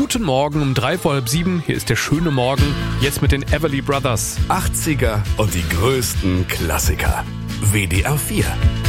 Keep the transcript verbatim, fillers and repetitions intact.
Guten Morgen um drei vor halb sieben. Hier ist der schöne Morgen. Jetzt mit den Everly Brothers. achtziger und die größten Klassiker. W D R vier.